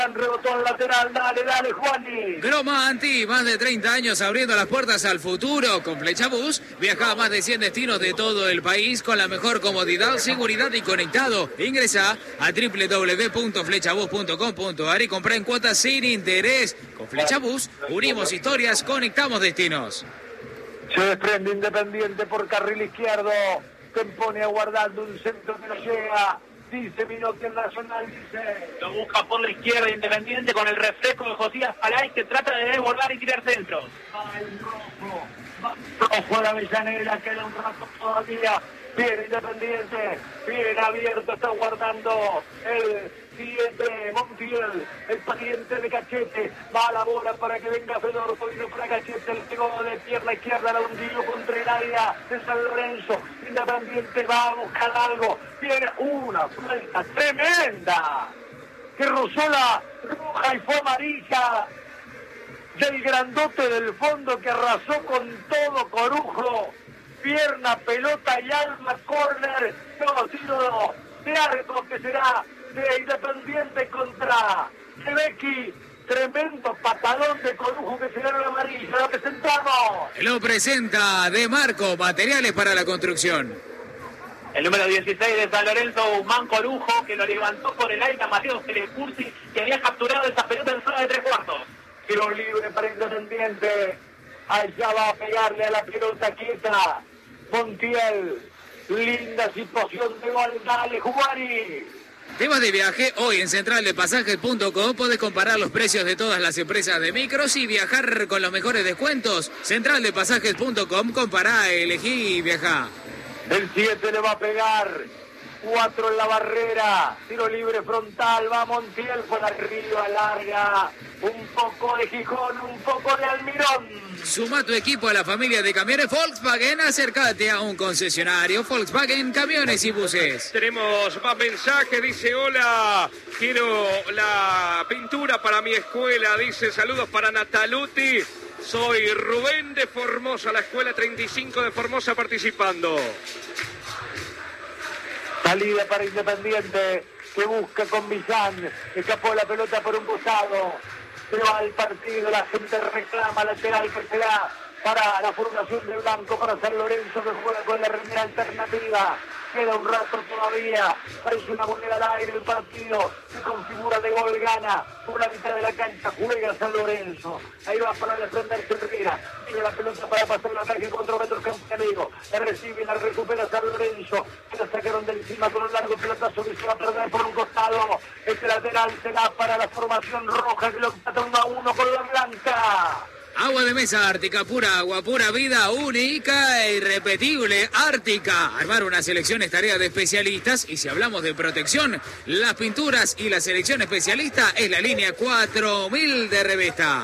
Rebotó al lateral, dale, Juani. Gromanti, más de 30 años abriendo las puertas al futuro. Con Flechabús viaja a más de 100 destinos de todo el país con la mejor comodidad, seguridad y conectado. Ingresa a www.flechabús.com.ar y compra en cuotas sin interés. Con Flechabús unimos historias, conectamos destinos. Se desprende Independiente por carril izquierdo. Se pone aguardando un centro que no llega. Dice Minotti el Nacional, dice. Lo busca por la izquierda Independiente con el refresco de Josías Palay, que trata de desbordar y tirar centros. Va el rojo. Va rojo a la Avellaneda, queda un rato todavía. Viene Independiente, bien abierto, está guardando el 7, Montiel, el pariente de Cachete, va a la bola para que venga Fedorco, vino para Cachete, el pegó de pierna izquierda, la hundió contra el área de San Lorenzo. Independiente va a buscar algo, viene una falta tremenda, que rozó la roja y fue amarilla del grandote del fondo que arrasó con todo Corujo. Pierna, pelota y alma, córner, no, tiro de arco que será de Independiente contra Sebeki. Tremendo patadón de Corujo que será la amarilla. Lo presentamos. Lo presenta De Marco, materiales para la construcción. El número 16 de San Lorenzo, Guzmán Corujo, que lo levantó por el aire a Mateo Telecursi, que había capturado esa pelota en zona de 3/4. Tiro libre para Independiente. Allá va a pegarle a la pelota quieta Montiel, linda situación de gol, dale Juani. Temas de viaje, hoy en centraldepasajes.com podés comparar los precios de todas las empresas de micros y viajar con los mejores descuentos. Centraldepasajes.com, compará, elegí y viajá. El 7 le va a pegar, 4 en la barrera, tiro libre frontal, va Montiel por arriba, larga, un poco de Gijón, un poco de Almirón. Suma tu equipo a la familia de camiones Volkswagen, acércate a un concesionario Volkswagen Camiones y Buses. Tenemos más mensaje, dice hola, quiero la pintura para mi escuela, dice saludos para Nataluti, soy Rubén de Formosa, la escuela 35 de Formosa participando. Salida para Independiente, que busca con Millán, escapó la pelota por un costado. Se va al partido, la gente reclama lateral que será para la formación de Blanco, para San Lorenzo que juega con la remera alternativa. Queda un rato todavía, parece una moneda al aire el partido, se configura de gol, gana por la mitad de la cancha, juega San Lorenzo, ahí va para defenderse Herrera, tiene la pelota para pasar el ataque contra metros campeonato, la recibe y la recupera San Lorenzo, la sacaron de encima con un largo pelotazo que se va a perder por un costado, este lateral será para la formación roja que lo empata 1-1 con la blanca. Agua de mesa Ártica, pura agua, pura vida, única e irrepetible. Ártica. Armar una selección es tarea de especialistas y si hablamos de protección, las pinturas y la selección especialista es la línea 4000 de Revesta.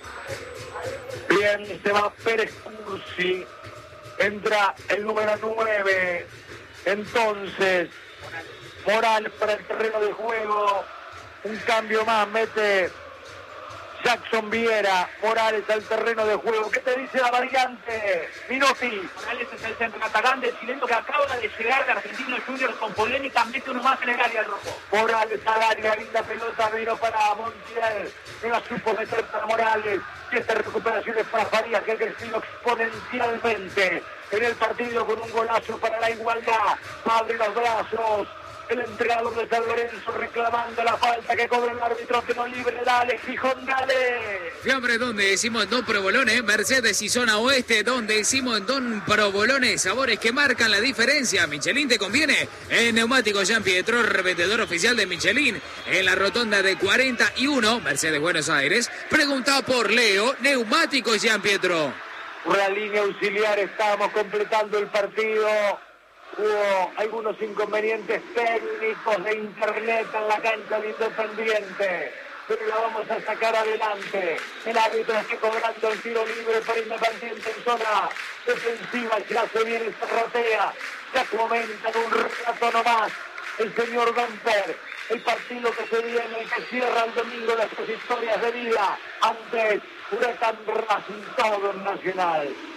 Bien, se va Pérez Cursi, entra el número 9, entonces Morales para el terreno de juego, un cambio más, mete Jackson Viera, Morales al terreno de juego. ¿Qué te dice la variante, Minotti? Morales es el centro atacante chileno que acaba de llegar de Argentinos Juniors con polémica, mete uno más en el área al rojo. Morales al área, linda pelota, vino para Montiel, no la supo meter para Morales, y esta recuperación es para Farías, que ha crecido exponencialmente en el partido con un golazo para la igualdad, abre los brazos. El entrenador de San Lorenzo reclamando la falta que cobra el árbitro, que no libre, dale, Gijón, dale. Fiambre, donde decimos Don Provolones, Mercedes y zona oeste, donde decimos Don Provolones, sabores que marcan la diferencia. Michelin te conviene. En Neumáticos Jean Pietro, revendedor oficial de Michelin, en la rotonda de 41, Mercedes Buenos Aires. Pregunta por Leo, Neumáticos Jean Pietro. Una línea auxiliar, estamos completando el partido. Hubo algunos inconvenientes técnicos de internet en la cancha de Independiente, pero la vamos a sacar adelante. El árbitro está cobrando el tiro libre para Independiente en zona defensiva, ya se viene, se rotea, ya comenta en un rato nomás el señor Gamper, el partido que se viene, el que cierra el domingo de sus historias de vida, antes Huracán Racing, todo en Nacional.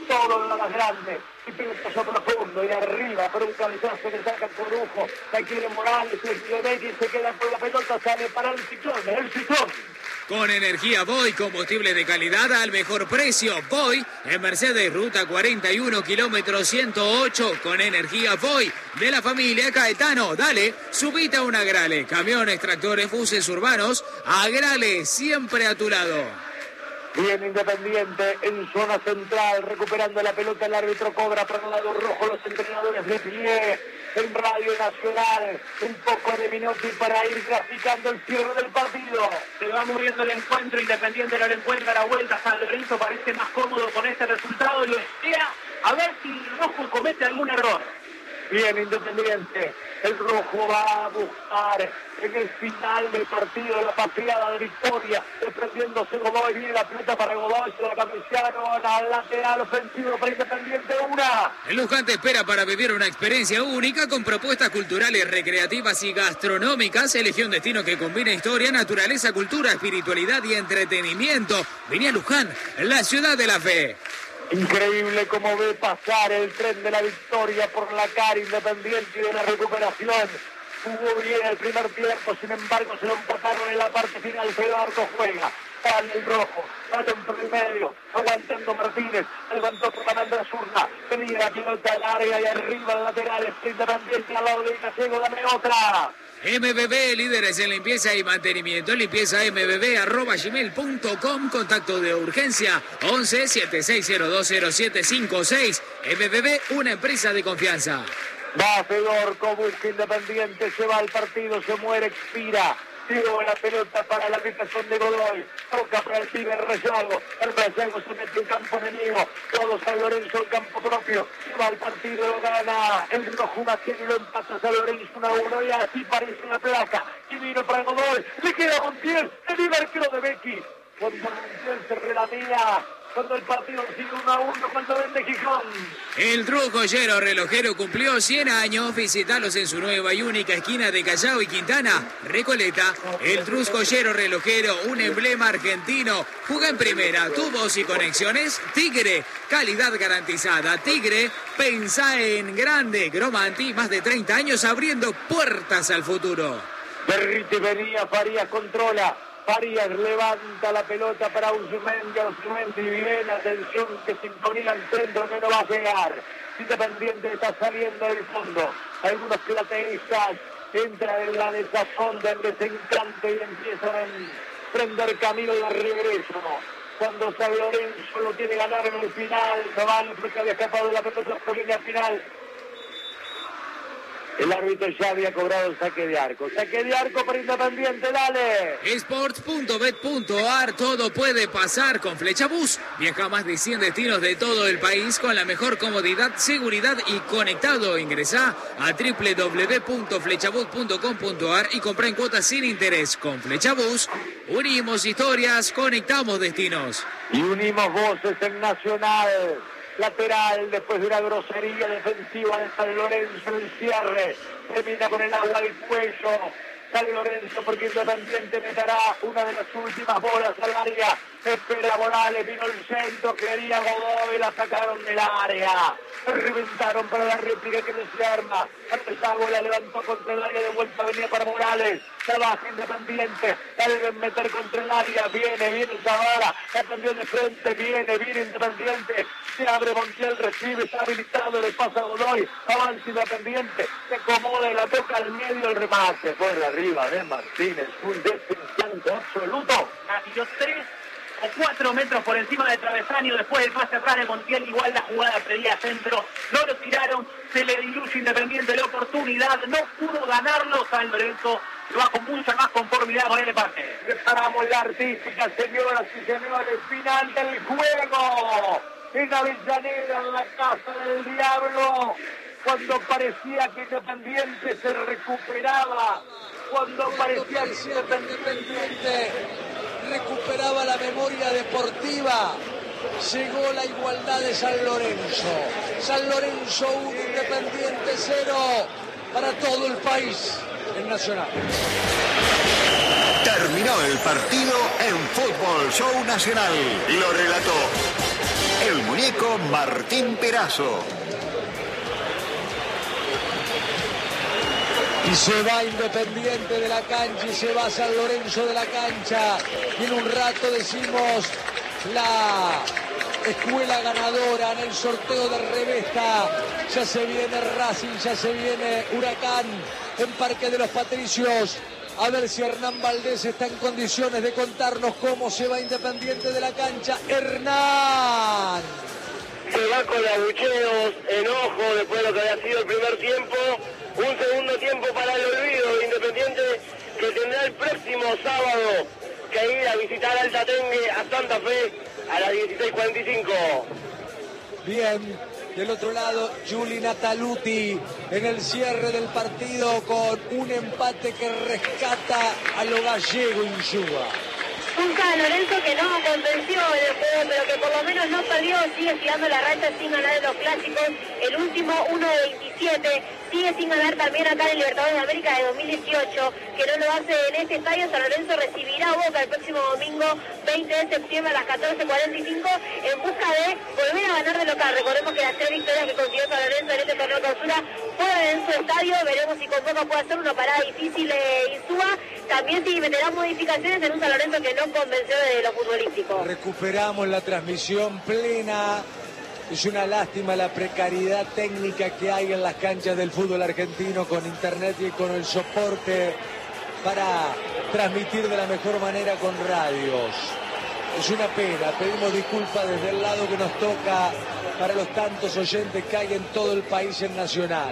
todo lo más grande. Y pelotazo profundo y arriba, pero un cabezazo que saca Corujo. La quiere Morales, el Becky se queda con la pelota, sale para el Ciclón. Con energía Voy, combustible de calidad al mejor precio. Voy en Mercedes, ruta 41, kilómetro 108. Con energía Voy de la familia Caetano. Dale, subite a un Agrale. Camiones, tractores, buses urbanos. Agrale, siempre a tu lado. Bien Independiente en zona central, recuperando la pelota, el árbitro cobra para el lado rojo, los entrenadores de pie en Radio Nacional, un poco de Minotti para ir graficando el cierre del partido. Se va moviendo el encuentro, Independiente no le encuentra la vuelta, San Lorenzo parece más cómodo con este resultado, lo espera a ver si el rojo comete algún error. Bien Independiente, el rojo va a buscar en el final del partido la patriada de victoria, desprendiéndose Godoy, viene la pelota para Godoy, se la cabecearon al lateral ofensivo para Independiente, una. El Luján te espera para vivir una experiencia única con propuestas culturales, recreativas y gastronómicas. Elige un destino que combine historia, naturaleza, cultura, espiritualidad y entretenimiento. Vení a Luján, la ciudad de la fe. Increíble cómo ve pasar el tren de la victoria por la cara Independiente y de la recuperación. Jugó bien el primer tiempo, sin embargo se lo empataron en la parte final. Eduardo juega, sale el rojo, sale por el medio, aguantando Martínez, levantó por la banda zurda, venía la pelota al área y arriba al lateral, Independiente al lado de Gallego, dame otra. MBB, líderes en limpieza y mantenimiento. Limpieza mbb@gmail.com. Contacto de urgencia 11-76020756. MBB, una empresa de confianza. Va Fedorco, busca Independiente, se va al partido, se muere, expira. Tiró la pelota para la habitación de Godoy. Toca para el pibe Rezago. El Rezago se mete en campo enemigo. Todo San Lorenzo en campo propio. Se va al partido, lo gana. El rojo Maciel lo empata San Lorenzo 1-1. Y así parece la placa. Y vino para Godoy. Le queda Montiel. El viva arquero de Becky. Cuando Montiel se relamía. Cuando el partido sigue 1-1, cuando vende Gijón. El Trus Joyero Relojero cumplió 100 años. Visítalos en su nueva y única esquina de Callao y Quintana, Recoleta. El Trus Joyero Relojero, un emblema argentino. Juega en primera, tubos y conexiones. Tigre, calidad garantizada. Tigre, pensá en grande. Gromanti, más de 30 años abriendo puertas al futuro. Berriti venía, Farías controla. Farías levanta la pelota para Uzmendi, bien, atención que sintonía el centro que no va a llegar. Independiente está saliendo del fondo. Algunos plateístas entran en la desazón del desencanto y empiezan a prender camino de regreso. Cuando San Lorenzo lo tiene ganar en el final, no vale porque había escapado de la pelota por línea final. El árbitro ya había cobrado el saque de arco. Saque de arco para Independiente, dale. Sports.bet.ar, todo puede pasar con Flechabús. Viaja a más de 100 destinos de todo el país con la mejor comodidad, seguridad y conectado. Ingresá a www.flechabús.com.ar y compra en cuotas sin interés. Con Flechabús, unimos historias, conectamos destinos. Y unimos voces en Nacional. Lateral, después de una grosería defensiva de San Lorenzo, el cierre, termina con el agua al cuello, San Lorenzo porque Independiente meterá una de las últimas bolas al área, espera Morales, vino el centro, quería Godoy, la sacaron del área, reventaron para la réplica que no se arma, Rezago la levantó contra el área, de vuelta venía para Morales, trabaja Independiente, la deben meter contra el área, viene Zavala, la cambió de frente, viene Independiente, se abre Montiel, recibe, está habilitado, le pasa a Godoy, avanza Independiente, se acomoda y la toca al medio, el remate por arriba de Martínez, un desencanto absoluto. Nació 3 o 4 metros por encima del travesaño, después del pase atrás de Montiel, igual la jugada pedía centro, no lo tiraron, se le diluye Independiente la oportunidad, no pudo ganarlo, San Lorenzo lo va con mucha más conformidad con el empate. Preparamos la artística, señoras y señores, final del juego. En Avellaneda, en la casa del diablo, cuando parecía que Independiente se recuperaba, cuando parecía que Independiente recuperaba la memoria deportiva, llegó la igualdad de San Lorenzo. San Lorenzo 1, Independiente 0, para todo el país en Nacional. Terminó el partido en Fútbol Show Nacional. Lo relató el muñeco Martín Perazo. Y se va Independiente de la cancha y se va San Lorenzo de la cancha. Y en un rato decimos la escuela ganadora en el sorteo de Revesta. Ya se viene Racing, ya se viene Huracán en Parque de los Patricios. A ver si Hernán Valdés está en condiciones de contarnos cómo se va Independiente de la cancha. Hernán. Se va con abucheos, enojo después de lo que había sido el primer tiempo. Un segundo tiempo para el olvido de Independiente, que tendrá el próximo sábado que ir a visitar Altatengue a Santa Fe a las 16:45. Bien, del otro lado, Juli Nataluti en el cierre del partido con un empate que rescata a lo gallego Insúa. Un San Lorenzo que no convenció en el juego, pero que por lo menos no perdió, sigue tirando la racha sin ganar en los clásicos, el último 1-27, sigue sin ganar también acá en el Libertadores de América de 2018, que no lo hace en este estadio. San Lorenzo recibirá a Boca el próximo domingo 20 de septiembre a las 14:45 en busca de volver a ganar de local. Recordemos que las 3 victorias que consiguió San Lorenzo en este torneo clausura fueron en su estadio. Veremos si con Boca puede hacer una parada difícil Insúa. También si meterá modificaciones en un San Lorenzo que no convenció de lo futbolístico. Recuperamos la transmisión plena. Es una lástima la precariedad técnica que hay en las canchas del fútbol argentino con internet y con el soporte para transmitir de la mejor manera con radios. Es una pena, pedimos disculpas desde el lado que nos toca para los tantos oyentes que hay en todo el país en Nacional.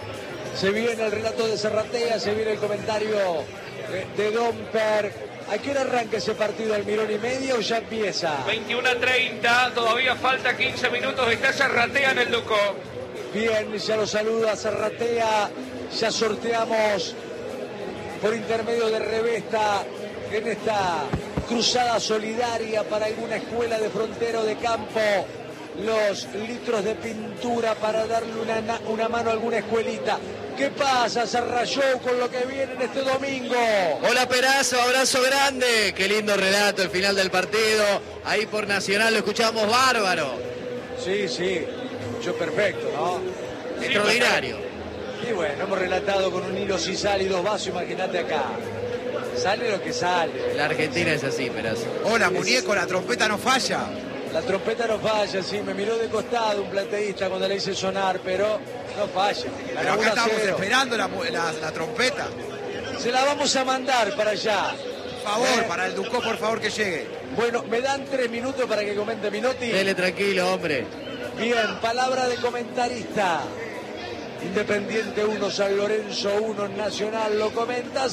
Se viene el relato de Serratea, se viene el comentario de Domper. ¿A qué hora arranca ese partido, Almirón y media, o ya empieza? 21:30, todavía falta 15 minutos, está Serratea en el Duco. Bien, ya lo saluda Serratea, ya sorteamos por intermedio de Revesta en esta cruzada solidaria para alguna escuela de frontera o de campo los litros de pintura para darle una mano a alguna escuelita. ¿Qué pasa, Serrayó, con lo que viene en este domingo? Hola Perazo, abrazo grande. Qué lindo relato, el final del partido. Ahí por Nacional lo escuchamos bárbaro. Sí, yo perfecto, ¿no? Extraordinario. Y bueno, hemos relatado con un hilo si sale y 2 vasos, imagínate acá. Sale lo que sale. La Argentina es así, Perazo. Hola, muñeco, la trompeta no falla. La trompeta no falla, sí, me miró de costado un plateísta cuando le hice sonar, pero no falla. Pero acá estamos esperando la trompeta. Se la vamos a mandar para allá. Por favor, para el Ducó, por favor, que llegue. Bueno, ¿me dan 3 minutos para que comente Minotti? Dele tranquilo, hombre. Bien, palabra de comentarista. Independiente 1, San Lorenzo 1, Nacional lo comenta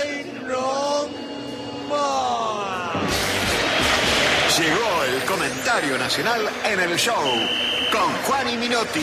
Seino. Llegó el comentario nacional en el show con Juan y Minotti.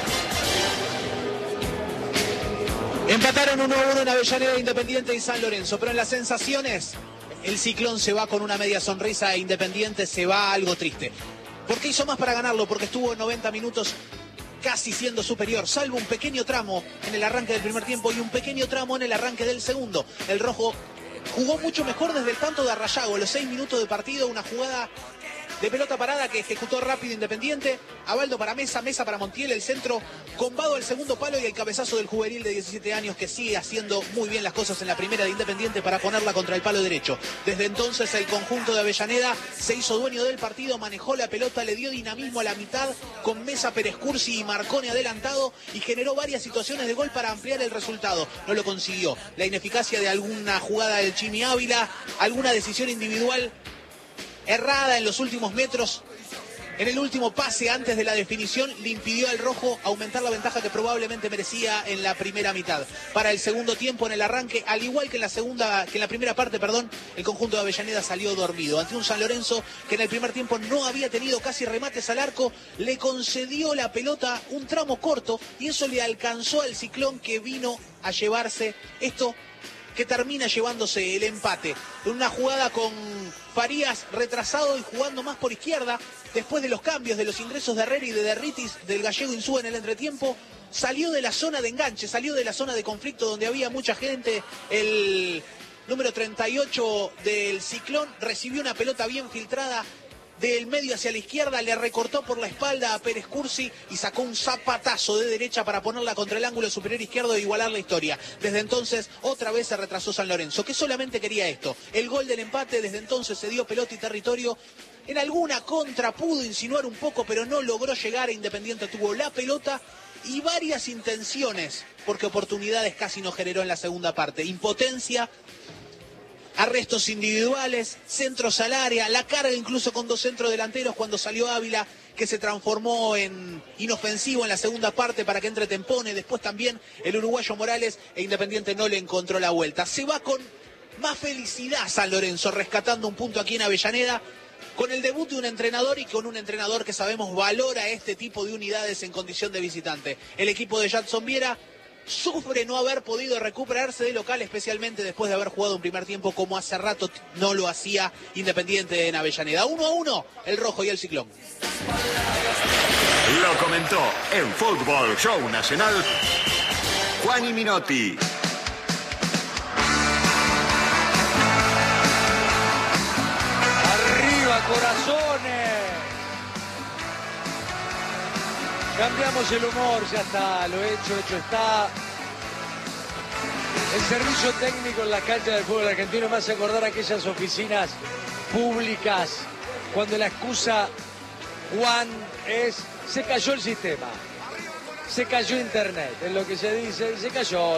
Empataron 1-1 en Avellaneda, Independiente y San Lorenzo, pero en las sensaciones el Ciclón se va con una media sonrisa e Independiente se va algo triste. ¿Por qué hizo más para ganarlo? Porque estuvo 90 minutos casi siendo superior, salvo un pequeño tramo en el arranque del primer tiempo y un pequeño tramo en el arranque del segundo. El rojo jugó mucho mejor desde el tanto de Arrayago, los 6 minutos de partido, una jugada de pelota parada que ejecutó rápido Independiente, Abaldo para Mesa, Mesa para Montiel, el centro combado al segundo palo y el cabezazo del juvenil de 17 años que sigue haciendo muy bien las cosas en la primera de Independiente para ponerla contra el palo derecho. Desde entonces el conjunto de Avellaneda se hizo dueño del partido, manejó la pelota, le dio dinamismo a la mitad con Mesa, Pérez Cursi y Marcone adelantado y generó varias situaciones de gol para ampliar el resultado. No lo consiguió. La ineficacia de alguna jugada del Chimi Ávila, alguna decisión individual errada en los últimos metros, en el último pase antes de la definición, le impidió al rojo aumentar la ventaja que probablemente merecía en la primera mitad. Para el segundo tiempo, en el arranque, al igual que en la primera parte, el conjunto de Avellaneda salió dormido. Ante un San Lorenzo que en el primer tiempo no había tenido casi remates al arco, le concedió la pelota un tramo corto y eso le alcanzó al Ciclón, que vino a llevarse esto, que termina llevándose el empate. En una jugada con Farías retrasado y jugando más por izquierda, después de los cambios, de los ingresos de Herrera y de Derritis, del gallego Insúa en el entretiempo, salió de la zona de enganche, salió de la zona de conflicto donde había mucha gente. El número 38 del Ciclón recibió una pelota bien filtrada del medio hacia la izquierda, le recortó por la espalda a Pérez Cursi y sacó un zapatazo de derecha para ponerla contra el ángulo superior izquierdo e igualar la historia. Desde entonces, otra vez se retrasó San Lorenzo, que solamente quería esto, el gol del empate. Desde entonces se dio pelota y territorio. En alguna contra pudo insinuar un poco, pero no logró llegar. Independiente tuvo la pelota y varias intenciones, porque oportunidades casi no generó en la segunda parte. Impotencia, arrestos individuales, centros al área, la carga incluso con 2 centrodelanteros cuando salió Ávila, que se transformó en inofensivo en la segunda parte para que entre Tempone. Después también el uruguayo Morales, e Independiente no le encontró la vuelta. Se va con más felicidad San Lorenzo, rescatando un punto aquí en Avellaneda, con el debut de un entrenador y con un entrenador que sabemos valora este tipo de unidades en condición de visitante. El equipo de Jadson Viera sufre no haber podido recuperarse de local, especialmente después de haber jugado un primer tiempo como hace rato no lo hacía Independiente en Avellaneda. 1-1, el rojo y el ciclón. Lo comentó en Fútbol Show Nacional Juani Minotti. ¡Arriba, corazones! Cambiamos el humor, ya está, lo hecho está. El servicio técnico en la cancha del fútbol argentino me hace acordar aquellas oficinas públicas cuando la excusa, Juan, es se cayó el sistema, se cayó internet, es lo que se dice, y se cayó.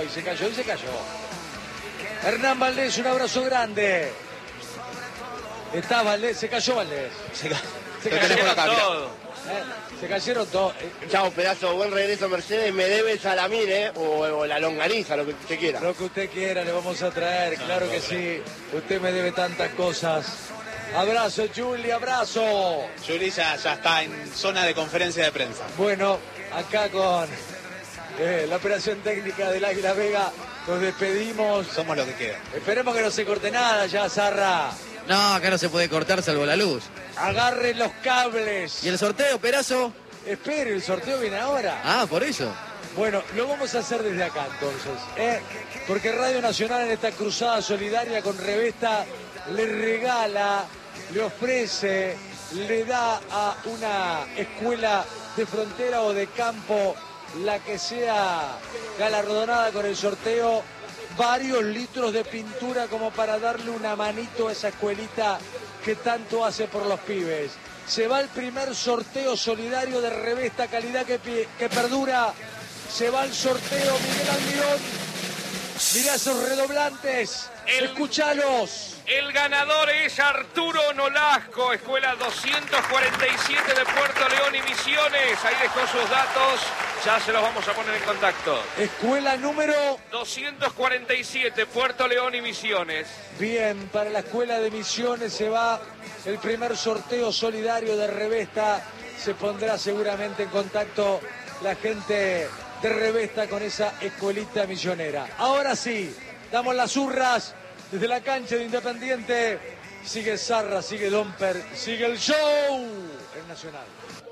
Hernán Valdés, un abrazo grande. Está Valdés, se cayó Valdés. Se cayeron todos. Se cayeron todos. Chao, pedazo, buen regreso Mercedes. Me debe el salamín, o la longaniza, lo que usted quiera. Lo que usted quiera, le vamos a traer, claro que sí. Usted me debe tantas cosas. Abrazo, Juli, abrazo. Juli ya está en zona de conferencia de prensa. Bueno, acá con la operación técnica del Águila Vega nos despedimos. Somos lo que queda. Esperemos que no se corte nada ya, Zarra. No, acá no se puede cortar salvo la luz. Agarren los cables. ¿Y el sorteo, Perazo? Espere, el sorteo viene ahora. Ah, por eso. Bueno, lo vamos a hacer desde acá entonces, porque Radio Nacional en esta cruzada solidaria con Revesta le regala, le ofrece, le da a una escuela de frontera o de campo, la que sea galardonada con el sorteo, varios litros de pintura como para darle una manito a esa escuelita que tanto hace por los pibes. Se va el primer sorteo solidario de Revesta, calidad que perdura. Se va el sorteo, Miguel Almirón. Mirá esos redoblantes, escúchalos. El ganador es Arturo Nolasco, escuela 247 de Puerto León y Misiones. Ahí dejó sus datos, ya se los vamos a poner en contacto. Escuela número 247, Puerto León y Misiones. Bien, para la escuela de Misiones se va el primer sorteo solidario de Revesta. Se pondrá seguramente en contacto la gente de Revesta con esa escuelita misionera. Ahora sí, damos las urras desde la cancha de Independiente. Sigue Zarra, sigue Domper, sigue el show en Nacional.